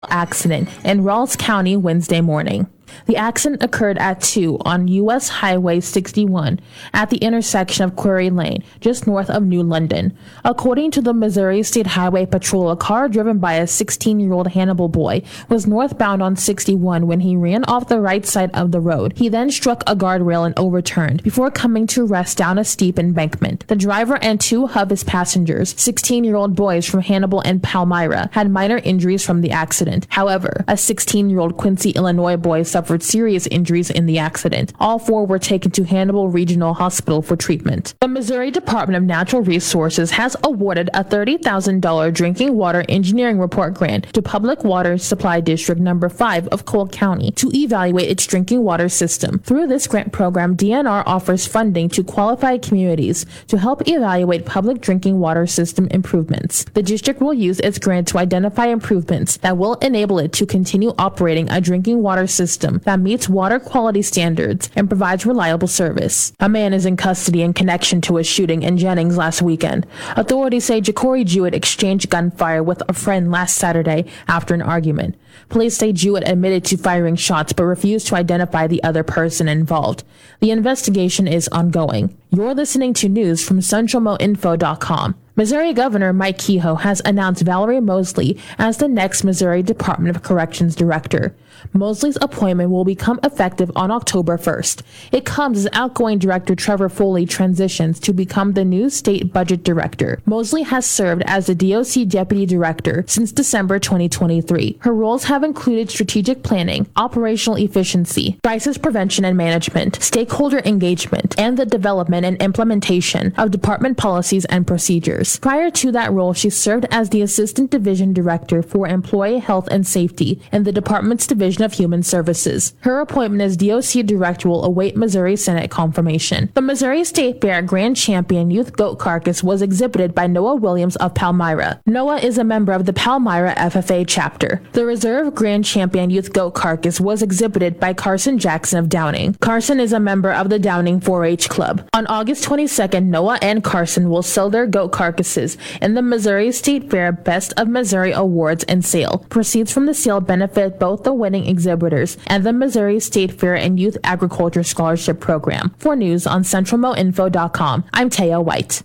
accident in Rawls County Wednesday morning. The accident occurred at 2 on U.S. Highway 61 at the intersection of Quarry Lane, just north of New London. According to the Missouri State Highway Patrol, a car driven by a 16-year-old Hannibal boy was northbound on 61 when he ran off the right side of the road. He then struck a guardrail and overturned before coming to rest down a steep embankment. The driver and two of his passengers, 16-year-old boys from Hannibal and Palmyra, had minor injuries from the accident. However, a 16-year-old Quincy, Illinois boy suffered serious injuries in the accident. All four were taken to Hannibal Regional Hospital for treatment. The Missouri Department of Natural Resources has awarded a $30,000 drinking water engineering report grant to Public Water Supply District Number 5 of Cole County to evaluate its drinking water system. Through this grant program, DNR offers funding to qualified communities to help evaluate public drinking water system improvements. The district will use its grant to identify improvements that will enable it to continue operating a drinking water system that meets water quality standards and provides reliable service. A man is in custody in connection to a shooting in Jennings last weekend. Authorities say Ja'Cory Jewett exchanged gunfire with a friend last Saturday after an argument. Police say Jewett admitted to firing shots but refused to identify the other person involved. The investigation is ongoing. You're listening to news from CentralMoInfo.com. Missouri Governor Mike Kehoe has announced Valerie Mosley as the next Missouri Department of Corrections Director. Mosley's appointment will become effective on October 1st. It comes as outgoing Director Trevor Foley transitions to become the new State Budget Director. Mosley has served as the DOC Deputy Director since December 2023. Her roles have included strategic planning, operational efficiency, crisis prevention and management, stakeholder engagement, and the development and implementation of department policies and procedures. Prior to that role, she served as the Assistant Division Director for Employee Health and Safety in the Department's Division of Human Services. Her appointment as DOC Director will await Missouri Senate confirmation. The Missouri State Fair Grand Champion Youth Goat Carcass was exhibited by Noah Williams of Palmyra. Noah is a member of the Palmyra FFA chapter. The Reserve Grand Champion Youth Goat Carcass was exhibited by Carson Jackson of Downing. Carson is a member of the Downing 4-H Club. On August 22nd, Noah and Carson will sell their goat carcasses in the Missouri State Fair Best of Missouri Awards and sale. Proceeds from the sale benefit both the winning exhibitors and the Missouri State Fair and Youth Agriculture Scholarship Program. For news on CentralMoInfo.com, I'm Taya White.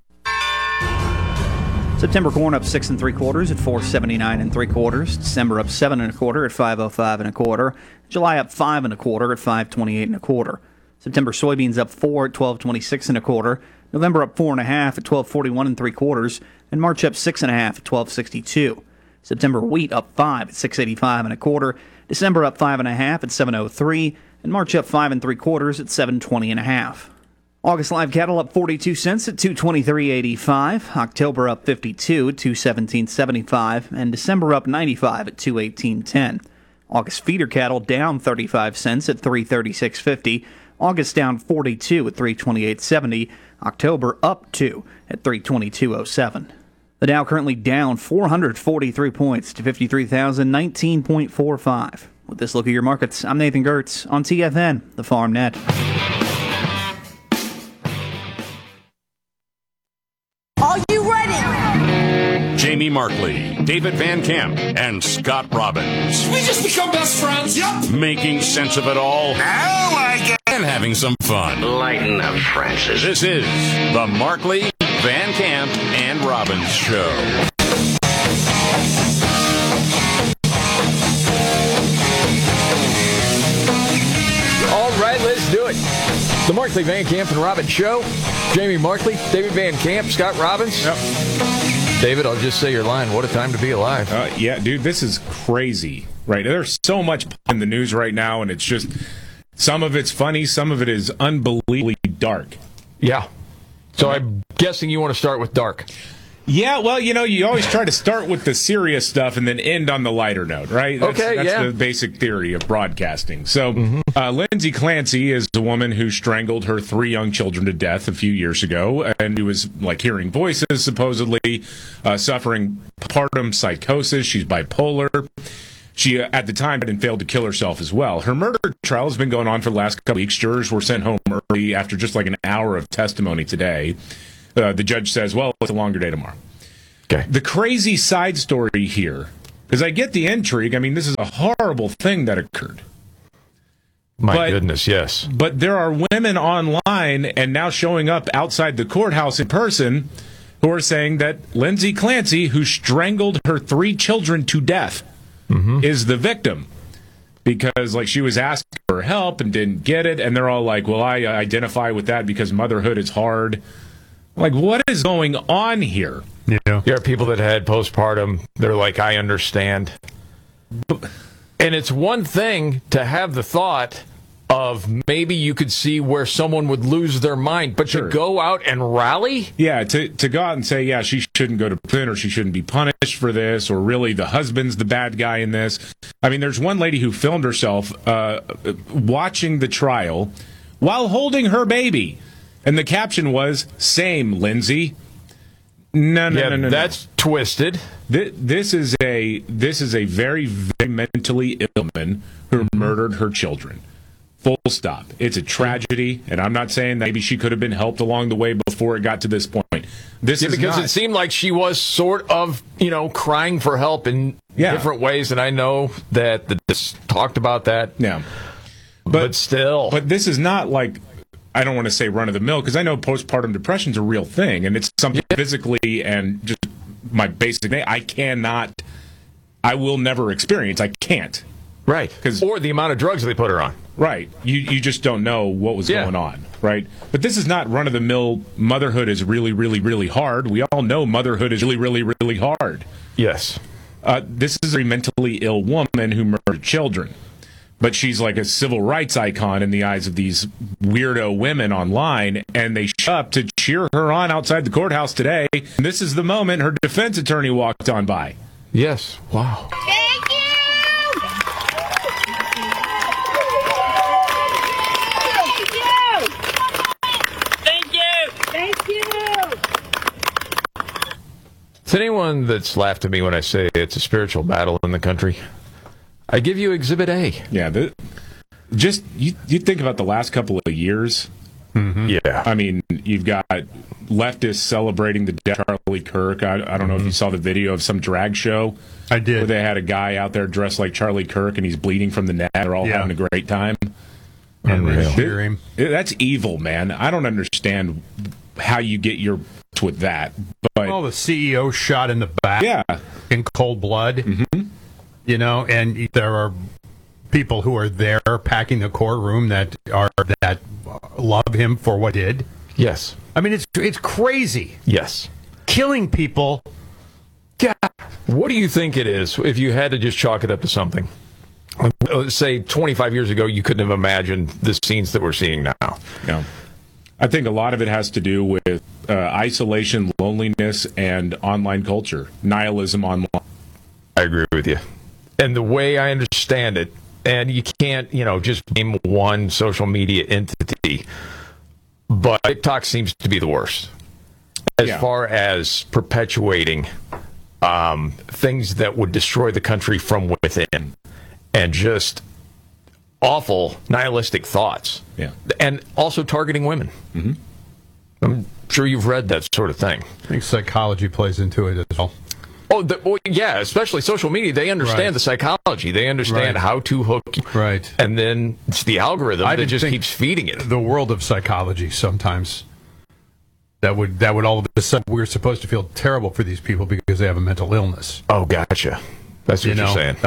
September corn up 6 3/4 at 4.79 3/4. December up 7 1/4 at 5.05 1/4. July up 5 1/4 at 5.28 1/4. September soybeans up 4 at 12.26 1/4. November up 4 1/2 at 12.41 3/4, and March up 6 1/2 at 12.62. September wheat up 5 at 6.85 1/4. December up 5 1/2 at 7.03, and March up 5 3/4 at 7.20 1/2. August live cattle up 42 cents at 223.85. October up 52 at 217.75, and December up 95 at 218.10. August feeder cattle down 35 cents at 336.50. August down 42 at 328.70. October up 2 at 322.07. The Dow currently down 443 points to 53,019.45. With this look at your markets, I'm Nathan Gertz on TFN, the Farm Net. Are you ready? Jamie Markley, David Van Camp, and Scott Robbins. We just become best friends. Yep. Making sense of it all. I like it. And having some fun. Lighten up, Francis. This is the Markley, Van Camp, and Robbins Show. All right, let's do it. The Markley, Van Camp, and Robbins Show. Jamie Markley, David Van Camp, Scott Robbins. Yep. David, I'll just say your line. What a time to be alive. Yeah, dude, this is crazy, right? There's so much in the news right now, and it's just, some of it's funny, some of it is unbelievably dark. Yeah. So I'm guessing you want to start with dark. Yeah, well, you always try to start with the serious stuff and then end on the lighter note, right? That's the basic theory of broadcasting. So Lindsay Clancy is a woman who strangled her 3 young children to death a few years ago, and who was hearing voices, supposedly suffering postpartum psychosis. She's bipolar. She, at the time, had failed to kill herself as well. Her murder trial has been going on for the last couple weeks. Jurors were sent home early after just an hour of testimony today. The judge says, well, it's a longer day tomorrow. Okay. The crazy side story here Because I get the intrigue. I mean, this is a horrible thing that occurred. My goodness, yes. But there are women online and now showing up outside the courthouse in person who are saying that Lindsay Clancy, who strangled her 3 children to death, is the victim. Because, like, she was asking for help and didn't get it, and they're all like, well, I identify with that because motherhood is hard. Like, what is going on here? Yeah. There are people that had postpartum. They're like, I understand. And it's one thing to have the thought of maybe you could see where someone would lose their mind, but to go out and rally? Yeah, to go out and say, yeah, she shouldn't go to prison or she shouldn't be punished for this, or really the husband's the bad guy in this. I mean, there's one lady who filmed herself watching the trial while holding her baby. And the caption was, same, Lindsay. No. That's twisted. This is a very, very mentally ill woman who murdered her children. Full stop. It's a tragedy, and I'm not saying that maybe she could have been helped along the way before it got to this point. Because it seemed like she was sort of, crying for help in different ways, and I know that this talked about that. Yeah. But still. But this is not like, I don't want to say run-of-the-mill, because I know postpartum depression is a real thing, and it's something physically and just my basic thing I will never experience. I can't. Right. Or the amount of drugs they put her on. Right. You just don't know what was going on, right? But this is not run-of-the-mill, motherhood is really, really, really hard. We all know motherhood is really, really, really hard. Yes. This is a mentally ill woman who murdered children. But she's like a civil rights icon in the eyes of these weirdo women online, and they show up to cheer her on outside the courthouse today. And this is the moment her defense attorney walked on by. Yes. Wow. Thank you! To anyone that's laughed at me when I say it's a spiritual battle in the country, I give you Exhibit A. Yeah, you think about the last couple of years. Mm-hmm. Yeah. I mean, you've got leftists celebrating the death of Charlie Kirk. I don't know if you saw the video of some drag show. I did. Where they had a guy out there dressed like Charlie Kirk, and he's bleeding from the neck. They're all having a great time. Unreal. That's evil, man. I don't understand how you get your with that. But the CEO shot in the back in cold blood. Mm-hmm. And there are people who are there packing the courtroom that love him for what he did. Yes. I mean, it's crazy. Yes. Killing people. God, what do you think it is if you had to just chalk it up to something? Say 25 years ago, you couldn't have imagined the scenes that we're seeing now. Yeah. I think a lot of it has to do with isolation, loneliness, and online culture. Nihilism online. I agree with you. And the way I understand it, and you can't, just name one social media entity, but TikTok seems to be the worst as far as perpetuating things that would destroy the country from within, and just awful nihilistic thoughts. Yeah. And also targeting women. Mm-hmm. I'm sure you've read that sort of thing. I think psychology plays into it as well. Yeah, especially social media. They understand the psychology. They understand how to hook you. Right. And then it's the algorithm that just keeps feeding it. The world of psychology sometimes. That would all of a sudden, we're supposed to feel terrible for these people because they have a mental illness. Oh, gotcha. That's what you're saying.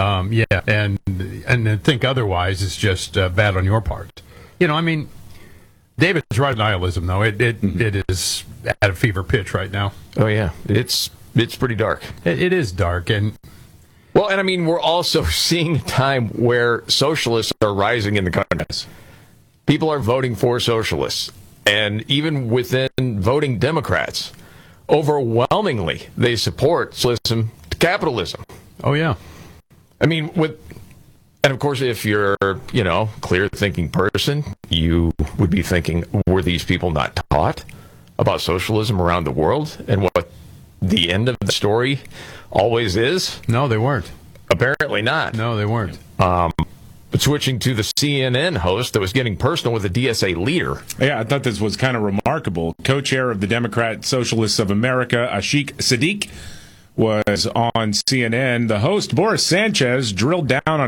And to think otherwise is just bad on your part. I mean, David's right on nihilism, though. It is at a fever pitch right now. Oh, yeah. It's pretty dark. It is dark. And I mean, we're also seeing a time where socialists are rising in the country. People are voting for socialists. And even within voting Democrats, overwhelmingly, they support socialism to capitalism. Oh, yeah. I mean, and of course, if you're, clear-thinking person, you would be thinking, were these people not taught about socialism around the world and what the end of the story always is? No, they weren't. Apparently not. No, they weren't. But switching to the CNN host that was getting personal with the DSA leader. Yeah, I thought this was kind of remarkable. Co-chair of the Democrat Socialists of America, Ashik Sadiq, was on CNN. The host, Boris Sanchez, drilled down on